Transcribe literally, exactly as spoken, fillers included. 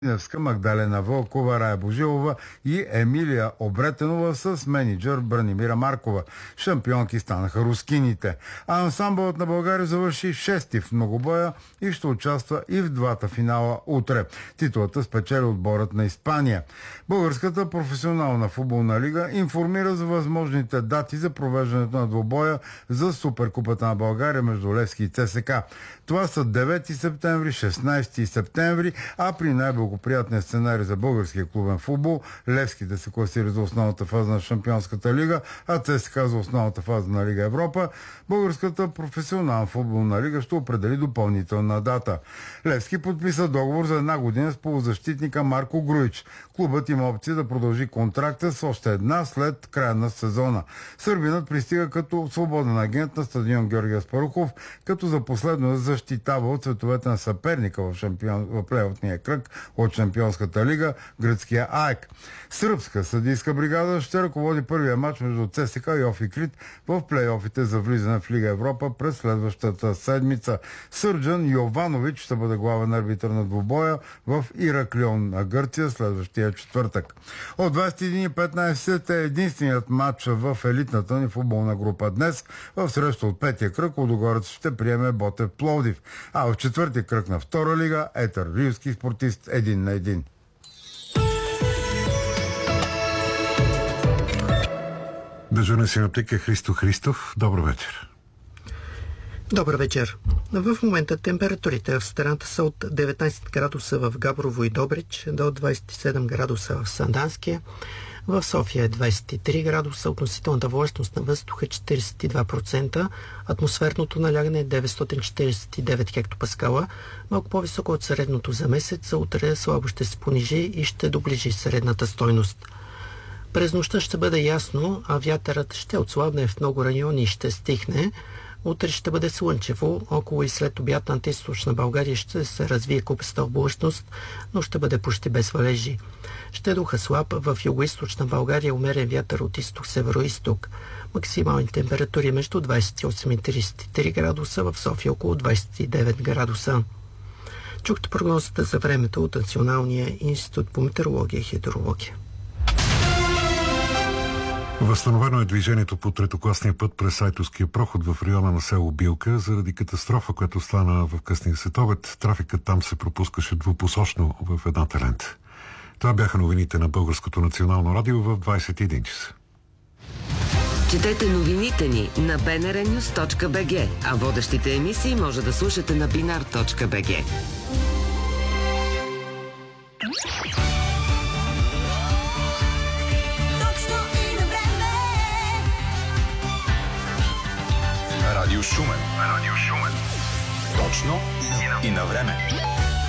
Невска, Магдалена Вълкова, Рая Божилова и Емилия Обретенова с менеджер Бранимира Маркова. Шампионки станаха рускините. А ансамбълът на България завърши шести в многобоя и ще участва и в двата финала утре. Титулата спечели отборът на Испания. Българската професионална футболна лига информира за възможните дати за провеждането на двубоя за Суперкупата на България между Левски и ЦСК. Това са девети септември, шестнайсети септември, а при най-благоприятния сценарий за българския клубен футбол Левски да се класира за основната фаза на Шампионската лига, а ЦСКА за основната фаза на Лига Европа, Българската професионална футболна лига ще определи допълнителна дата. Левски подписа договор за една година с полузащитника Марко Груич. Клубът има опция да продължи контракта с още една след края на сезона. Сърбинът пристига като свободен агент на стадион Георги Аспарухов, като за последно защитава от цветовете на съперника в, шампион... в плейофния кръг от Шампионската лига, гръцкия АЕК. Сръбска съдийска бригада ще ръководи първия матч между ЦСКА и Офикрит в плейофите за влизане в Лига Европа през следващата седмица. Сърджан Йованович ще бъде главен арбитър на двубоя в Ираклион на Гърция следващия четвъртък. От двайсет и един и петнайсет е единственият матч в елитната ни футболна група днес. В среща от петия кръг Лудогорец ще приеме Ботев Пловдив, а в четвъртия кръг на втора лига Етър Рилски спортист един на един. Дежурен синоптик е Христо Христов. Добър вечер. Добър вечер. В момента температурите в страната са от деветнайсет градуса в Габрово и Добрич до двайсет и седем градуса в Санданския. В София е двайсет и три градуса, относителната влажност на въздуха е четирийсет и два процента, атмосферното налягане е деветстотин четирийсет и девет хектопаскала, малко по-високо от средното за месец, утре слабо ще се понижи и ще доближи средната стойност. През нощта ще бъде ясно, а вятърът ще отслабне в много райони и ще стихне. Утре ще бъде слънчево, около и след обяд на източна България ще се развие купеста облачност, но ще бъде почти без валежи. Ще духа слаб, в югоизточна България умерен вятър от изток-северо-исток. Максимални температури между двайсет и осем и трийсет и три градуса, в София около двайсет и девет градуса. Чухте прогнозата за времето от Националния институт по метеорология и хидрология. Възстановено е движението по третокласния път през Айтоския проход в района на село Билка. Заради катастрофа, която стана в късния следобед, трафикът там се пропускаше двупосочно в едната лента. Това бяха новините на Българското национално радио в двайсет и един часа. Четете новините ни на би ен ар нюз точка би джи, а водещите емисии може да слушате на бинар точка би джи. Радио Шумен. Радио Шумен. Точно и на време.